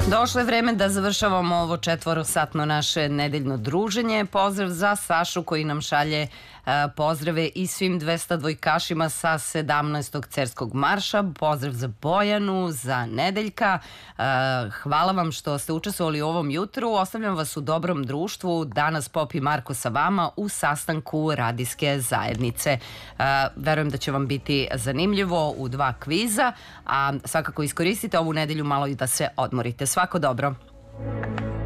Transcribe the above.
Došlo je vreme da završavamo ovo četvorosatno naše nedeljno druženje. Pozdrav za Sašu koji nam šalje pozdrave i svim 202-kašima sa 17. Cerskog marša. Pozdrav za Bojanu, za Nedeljka. Hvala vam što ste učestvovali u ovom jutru. Ostavljam vas u dobrom društvu. Danas Pop i Marko sa vama u sastanku radijske zajednice. Verujem da će vam biti zanimljivo u 2 kviza, a svakako iskoristite ovu nedelju malo i da se odmorite. Svako dobro.